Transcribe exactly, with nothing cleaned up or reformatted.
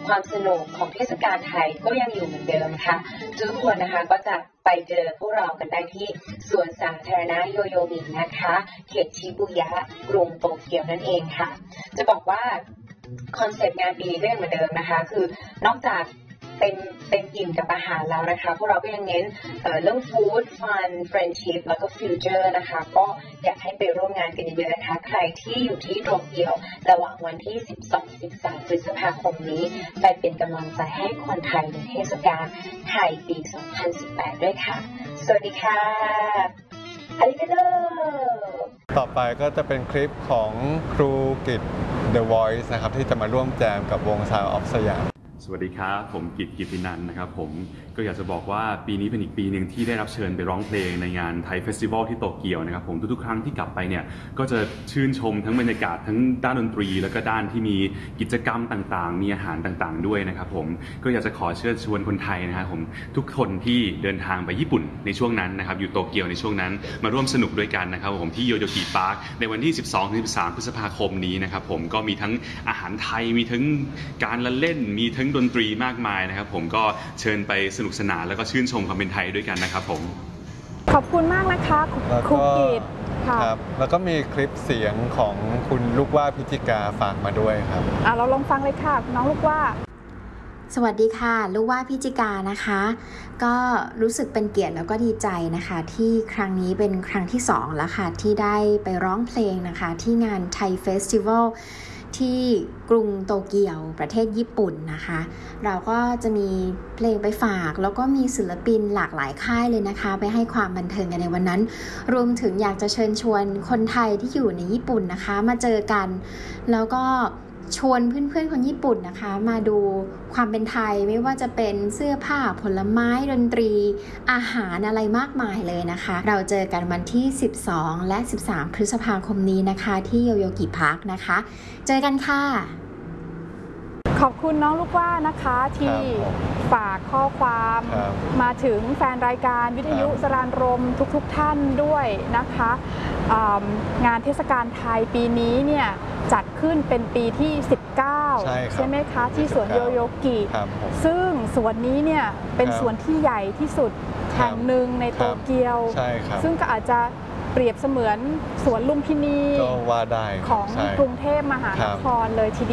ความสนุกของเทศกาลไทยก็ยังอยู่เหมือนเดิมค่ะทุกคนนะคะก็จะไปเจอพวกเรากันได้ที่สวนสาธารณะโยโยมินะคะเขตชิบุยะกรุงโตเกียวนั่นเองค่ะจะบอกว่าคอนเซ็ปต์งานปีนี้ก็ยังเหมือนเดิมนะคะคือนอกจากเป็นเป็นอิ่มกับอาหารแล้วนะคะพวกเราก็ยังเน้น เอ่อ เรื่องฟู้ดฟันเฟรนชิพแล้วก็ฟิวเจอร์นะคะก็อยากให้ไปร่วมงานกันเยอะๆนะคะใครที่อยู่ที่โตเกียวระหว่างวันที่ สิบสองถึงสิบสาม พฤษภาคมนี้ไปเป็นกำลังใจให้คนไทยในเทศกาลไทยปี สองพันสิบแปด ด้วยค่ะสวัสดีค่ะอาริกาโตต่อไปก็จะเป็นคลิปของครูกิต The Voice นะครับที่จะมาร่วมแจมกับวง Sound of สยามสวัสดีครับผมกิต กิตตินันท์นะครับผมก็อยากจะบอกว่าปีนี้เป็นอีกปีหนึ่งที่ได้รับเชิญไปร้องเพลงในงานไทยเฟสติวัลที่โตเกียวนะครับผมทุกๆครั้งที่กลับไปเนี่ยก็จะชื่นชมทั้งบรรยากาศทั้งด้านดนตรีแล้วก็ด้านที่มีกิจกรรมต่างๆมีอาหารต่างๆด้วยนะครับผมก็อยากจะขอเชิญชวนคนไทยนะครับผมทุกคนที่เดินทางไปญี่ปุ่นในช่วงนั้นนะครับอยู่โตเกียวในช่วงนั้นมาร่วมสนุกด้วยกันนะครับผมที่โยโยกิพาร์คในวันที่ สิบสองถึงสิบสาม พฤษภาคมนี้นะครับผมก็มีทั้งอาหารไทยมีทั้งการละเล่นมีทั้งดนตรีมากมายนะครับผมก็เชิญไปสนุกสนานแล้วก็ชื่นชมความเป็นไทยด้วยกันนะครับผมขอบคุณมากนะคะครูกิตครับแล้วก็มีคลิปเสียงของคุณลูกว่าพิจิกาฝากมาด้วยครับอ่ะเราลองฟังเลยค่ะน้องลูกว่าสวัสดีค่ะลูกว่าพิจิกานะคะก็รู้สึกเป็นเกียรติแล้วก็ดีใจนะคะที่ครั้งนี้เป็นครั้งที่สองแล้วค่ะที่ได้ไปร้องเพลงนะคะที่งานไทยเฟสติวัลที่กรุงโตเกียวประเทศญี่ปุ่นนะคะเราก็จะมีเพลงไปฝากแล้วก็มีศิลปินหลากหลายค่ายเลยนะคะไปให้ความบันเทิงกันในวันนั้นรวมถึงอยากจะเชิญชวนคนไทยที่อยู่ในญี่ปุ่นนะคะมาเจอกันแล้วก็ชวนเพื่อนๆคนญี่ปุ่นนะคะมาดูความเป็นไทยไม่ว่าจะเป็นเสื้อผ้าผลไม้ดนตรีอาหารอะไรมากมายเลยนะคะเราเจอกันวันที่สิบสองและสิบสามพฤษภาคมนี้นะคะที่โยโยกิพาร์คนะคะเจอกันค่ะขอบคุณน้องลูกว่านะคะที่ฝากข้อความมาถึงแฟนรายการวิทยุสรานรมทุกๆ ท่านด้วยนะคะงานเทศกาลไทยปีนี้เนี่ยจัดขึ้นเป็นปีที่สิบเก้า ใช่ ใช่ไหมคะที่สวนโยโยกิซึ่งสวนนี้เนี่ยเป็นสวนที่ใหญ่ที่สุดแห่งหนึ่งในโตเกียวซึ่งก็อาจจะเปรียบเสมือนสวนลุมพินีของกรุงเทพมหานครเลยทีเดียว